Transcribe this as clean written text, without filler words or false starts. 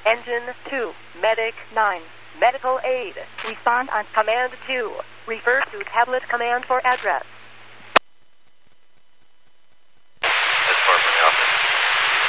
Engine 2, Medic 9, Medical Aid. Respond on Command 2. Refer to tablet command for address.